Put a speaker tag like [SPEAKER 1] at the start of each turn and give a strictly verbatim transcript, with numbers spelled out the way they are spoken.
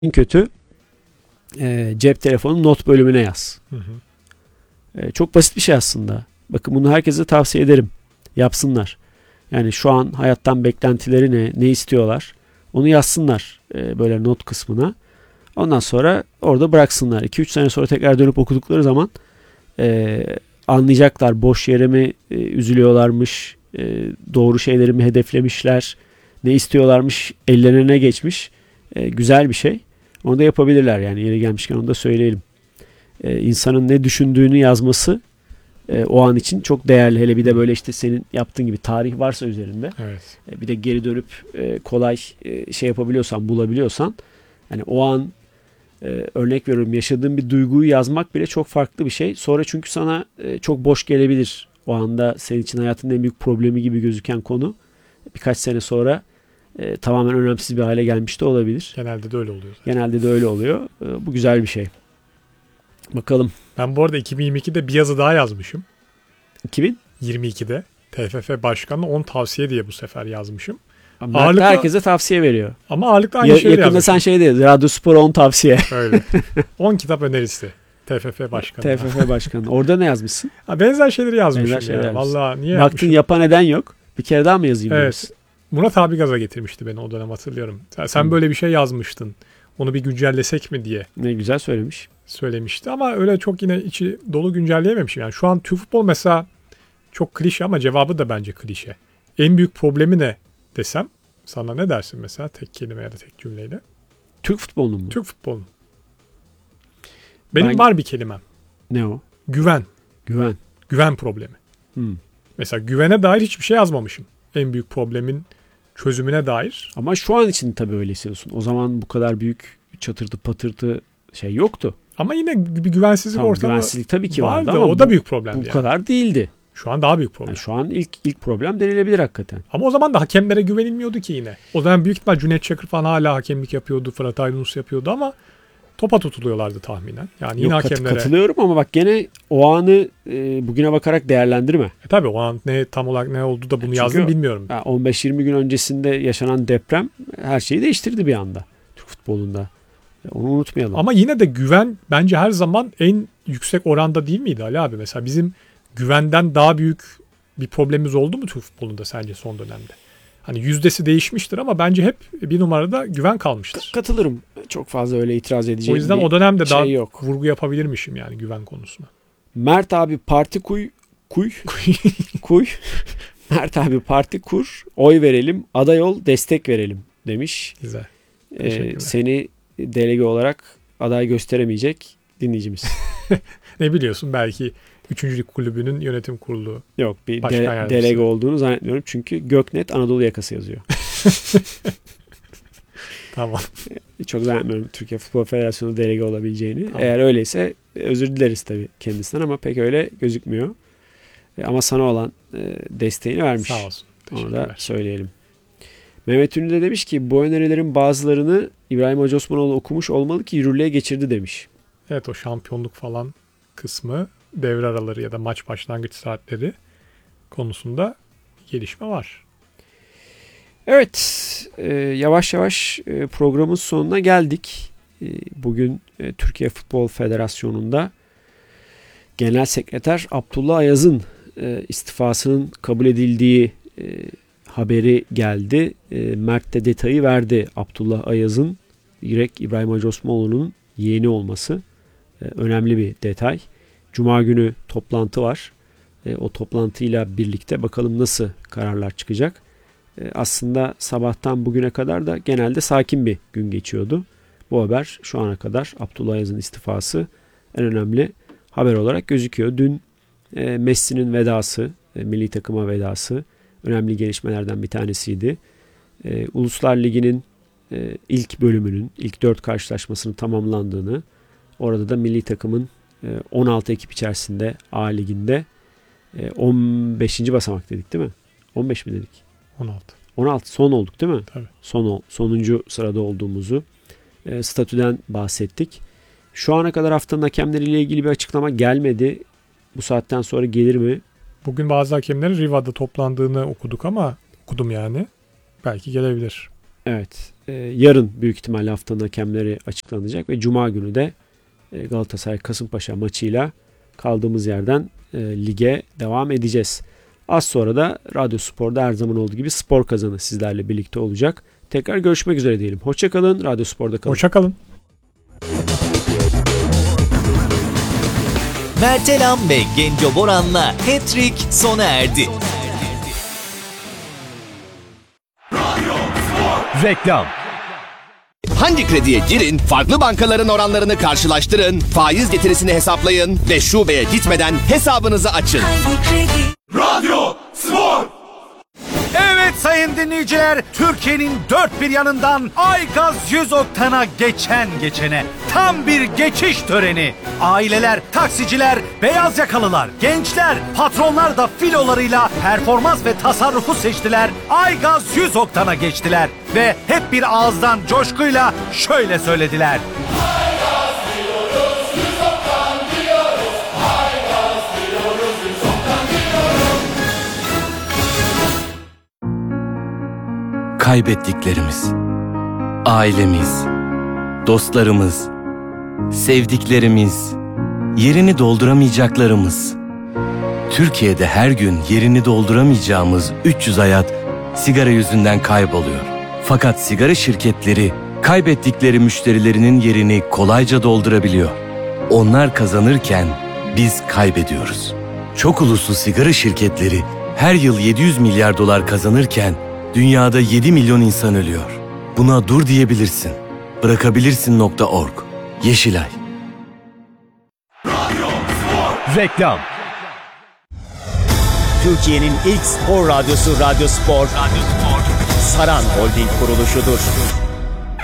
[SPEAKER 1] En kötü e, cep telefonu not bölümüne yaz.
[SPEAKER 2] Hı hı.
[SPEAKER 1] E, çok basit bir şey aslında. Bakın bunu herkese tavsiye ederim. Yapsınlar. Yani şu an hayattan beklentileri ne, ne istiyorlar? Onu yazsınlar e, böyle not kısmına. Ondan sonra orada bıraksınlar. iki üç sene sonra tekrar dönüp okudukları zaman e, anlayacaklar. Boş yere mi e, üzülüyorlarmış, e, doğru şeyleri mi hedeflemişler, ne istiyorlarmış, ellerine ne geçmiş. E, güzel bir şey. Onu da yapabilirler yani, yeri gelmişken onu da söyleyelim. E, insanın ne düşündüğünü yazması e, o an için çok değerli. Hele bir de böyle işte senin yaptığın gibi tarih varsa üzerinde.
[SPEAKER 2] Evet.
[SPEAKER 1] E, bir de geri dönüp e, kolay e, şey yapabiliyorsan, bulabiliyorsan, hani o an e, örnek veriyorum, yaşadığın bir duyguyu yazmak bile çok farklı bir şey. Sonra çünkü sana e, çok boş gelebilir. O anda senin için hayatın en büyük problemi gibi gözüken konu birkaç sene sonra e, tamamen önemsiz bir hale gelmiş de olabilir.
[SPEAKER 2] Genelde de öyle oluyor zaten.
[SPEAKER 1] Genelde de öyle oluyor. E, bu güzel bir şey. Bakalım.
[SPEAKER 2] Ben bu arada iki bin yirmi ikide bir yazı daha yazmışım.
[SPEAKER 1] iki bin
[SPEAKER 2] yirmi ikide T F F Başkanı'na on tavsiye diye bu sefer yazmışım.
[SPEAKER 1] Mert ağırlıkla, herkese tavsiye veriyor.
[SPEAKER 2] Ama ağırlıkla aynı
[SPEAKER 1] ya,
[SPEAKER 2] şeyleri
[SPEAKER 1] yakında
[SPEAKER 2] yazmışım.
[SPEAKER 1] sen şey değil, Radyo Spor on tavsiye.
[SPEAKER 2] Öyle. on kitap önerisi. T F F Başkanı.
[SPEAKER 1] T F F Başkanı. Orada ne yazmışsın?
[SPEAKER 2] Ha, benzer şeyleri yazmışım.
[SPEAKER 1] Benzer şeyler
[SPEAKER 2] ya. Vallahi niye
[SPEAKER 1] Baktın
[SPEAKER 2] yapmışım?
[SPEAKER 1] yapan eden yok. Bir kere daha mı yazayım?
[SPEAKER 2] Evet.
[SPEAKER 1] Diyorsun?
[SPEAKER 2] Murat abi gaza getirmişti beni o dönem, hatırlıyorum. Sen, sen
[SPEAKER 1] Hı.
[SPEAKER 2] böyle bir şey yazmıştın. Onu bir güncellesek mi diye
[SPEAKER 1] Ne güzel söylemiş.
[SPEAKER 2] söylemişti. Ama öyle çok yine içi dolu güncelleyememişim. Yani şu an Türk futbol mesela çok klişe ama cevabı da bence klişe. En büyük problemi ne desem sana ne dersin mesela tek kelime ya da tek cümleyle?
[SPEAKER 1] Türk futbolunun mu?
[SPEAKER 2] Türk futbolunun. Benim
[SPEAKER 1] Ben...
[SPEAKER 2] var bir kelimem.
[SPEAKER 1] Ne o?
[SPEAKER 2] Güven.
[SPEAKER 1] Güven.
[SPEAKER 2] Güven problemi.
[SPEAKER 1] Hmm.
[SPEAKER 2] Mesela güvene dair hiçbir şey yazmamışım. En büyük problemin çözümüne dair.
[SPEAKER 1] Ama şu an için tabii öyle hissediyorsun. O zaman bu kadar büyük çatırtı patırtı şey yoktu.
[SPEAKER 2] Ama yine bir güvensizlik
[SPEAKER 1] tamam,
[SPEAKER 2] ortamı
[SPEAKER 1] güvensizlik tabii ki vardı,
[SPEAKER 2] vardı
[SPEAKER 1] ama
[SPEAKER 2] o
[SPEAKER 1] bu,
[SPEAKER 2] da büyük problemdi.
[SPEAKER 1] Bu
[SPEAKER 2] yani.
[SPEAKER 1] kadar değildi.
[SPEAKER 2] Şu an daha büyük problem.
[SPEAKER 1] Yani şu an ilk ilk problem denilebilir hakikaten.
[SPEAKER 2] Ama o zaman da hakemlere güvenilmiyordu ki yine. O zaman büyük ihtimal Cüneyt Çakır falan hala hakemlik yapıyordu. Fırat Aydınus yapıyordu ama topa tutuluyorlardı tahminen. Yani yine
[SPEAKER 1] Yok, kat,
[SPEAKER 2] hakemlere.
[SPEAKER 1] katılıyorum ama bak gene o anı e, bugüne bakarak değerlendirme.
[SPEAKER 2] E tabii o an ne tam olarak ne oldu da bunu
[SPEAKER 1] Çünkü
[SPEAKER 2] yazdım bilmiyorum.
[SPEAKER 1] Yani on beş yirmi gün öncesinde yaşanan deprem her şeyi değiştirdi bir anda Türk futbolunda. Onu unutmayalım.
[SPEAKER 2] Ama yine de güven bence her zaman en yüksek oranda değil miydi Ali abi? Mesela bizim güvenden daha büyük bir problemimiz oldu mu Türk futbolunda sence son dönemde? Hani yüzdesi değişmiştir ama bence hep bir numarada güven kalmıştır.
[SPEAKER 1] Katılırım. Çok fazla öyle itiraz edeceğim.
[SPEAKER 2] O yüzden o dönemde
[SPEAKER 1] şey
[SPEAKER 2] daha
[SPEAKER 1] yok.
[SPEAKER 2] vurgu yapabilirmişim yani güven konusuna.
[SPEAKER 1] Mert abi parti kuy kuy kuy. Mert abi parti kur, oy verelim, aday ol, destek verelim demiş.
[SPEAKER 2] Güzel.
[SPEAKER 1] Ee, seni delege olarak aday gösteremeyecek dinleyicimiz.
[SPEAKER 2] Ne biliyorsun, belki üçüncü kulübünün yönetim kurulu.
[SPEAKER 1] Yok, bir de, delege olduğunu zannetmiyorum. Çünkü Göknet Anadolu yakası yazıyor.
[SPEAKER 2] Tamam.
[SPEAKER 1] Çok zannetmiyorum Türkiye Futbol Federasyonu delege olabileceğini.
[SPEAKER 2] Tamam.
[SPEAKER 1] Eğer öyleyse özür dileriz tabii kendisinden ama pek öyle gözükmüyor. Ama sana olan desteğini vermiş.
[SPEAKER 2] Sağ olsun.
[SPEAKER 1] Onu da söyleyelim. Mehmet Ünlü de demiş ki bu önerilerin bazılarını İbrahim Hacı Osmanoğlu okumuş olmalı ki yürürlüğe geçirdi demiş.
[SPEAKER 2] Evet, o şampiyonluk falan kısmı, devre araları ya da maç başlangıç saatleri konusunda gelişme var.
[SPEAKER 1] Evet, e, yavaş yavaş e, programın sonuna geldik. E, bugün e, Türkiye Futbol Federasyonu'nda Genel Sekreter Abdullah Ayaz'ın e, istifasının kabul edildiği e, haberi geldi. E, Mert de detayı verdi. Abdullah Ayaz'ın direkt İbrahim Hacı Osmanoğlu'nun yeğeni olması e, önemli bir detay. Cuma günü toplantı var. E, o toplantıyla birlikte bakalım nasıl kararlar çıkacak. E, aslında sabahtan bugüne kadar da genelde sakin bir gün geçiyordu. Bu haber şu ana kadar Abdullah Ayaz'ın istifası en önemli haber olarak gözüküyor. Dün e, Messi'nin vedası, e, milli takıma vedası önemli gelişmelerden bir tanesiydi. E, Uluslar Ligi'nin e, ilk bölümünün, ilk dört karşılaşmasının tamamlandığını, orada da milli takımın e, on altı ekip içerisinde A Ligi'nde e, on beşinci basamak dedik değil mi? on beş mi dedik?
[SPEAKER 2] on altı.
[SPEAKER 1] on altı son olduk değil mi?
[SPEAKER 2] Tabii.
[SPEAKER 1] Son, sonuncu sırada olduğumuzu e, statüden bahsettik. Şu ana kadar haftanın hakemleriyle ilgili bir açıklama gelmedi. Bu saatten sonra gelir mi?
[SPEAKER 2] Bugün bazı hakemlerin Riva'da toplandığını okuduk ama okudum yani. Belki gelebilir.
[SPEAKER 1] Evet. E, yarın büyük ihtimalle haftanın hakemleri açıklanacak ve Cuma günü de e, Galatasaray Kasımpaşa maçıyla kaldığımız yerden e, lige devam edeceğiz. Az sonra da Radyo Spor'da her zaman olduğu gibi Spor Kazanı sizlerle birlikte olacak. Tekrar görüşmek üzere diyelim. Hoşça kalın. Radyo Spor'da kalın.
[SPEAKER 2] Hoşça kalın.
[SPEAKER 3] Mertelam ve Genco Boran'la Hat-Trick sona erdi.
[SPEAKER 4] Reklam. Hangi krediye girin, farklı bankaların oranlarını karşılaştırın, faiz getirisini hesaplayın ve şubeye gitmeden hesabınızı açın.
[SPEAKER 5] Radyo Spor. Evet sayın dinleyiciler, Türkiye'nin dört bir yanından Aygaz yüz oktana geçen geçene tam bir geçiş töreni. Aileler, taksiciler, beyaz yakalılar, gençler, patronlar da filolarıyla performans ve tasarrufu seçtiler. Aygaz yüz oktana geçtiler ve hep bir ağızdan coşkuyla şöyle söylediler. Aygaz diyoruz, yüz oktan diyoruz. Aygaz diyoruz, yüz oktan diyoruz.
[SPEAKER 6] Kaybettiklerimiz, ailemiz, dostlarımız, sevdiklerimiz, yerini dolduramayacaklarımız. Türkiye'de her gün yerini dolduramayacağımız üç yüz hayat sigara yüzünden kayboluyor. Fakat sigara şirketleri kaybettikleri müşterilerinin yerini kolayca doldurabiliyor. Onlar kazanırken biz kaybediyoruz. Çok uluslu sigara şirketleri her yıl yedi yüz milyar dolar kazanırken dünyada yedi milyon insan ölüyor. Buna dur diyebilirsin. Bırakabilirsin nokta org. Yeşilay.
[SPEAKER 4] Reklam.
[SPEAKER 7] Türkiye'nin ilk spor radyosu Radyo Spor, Radyo Spor, Saran Holding kuruluşudur.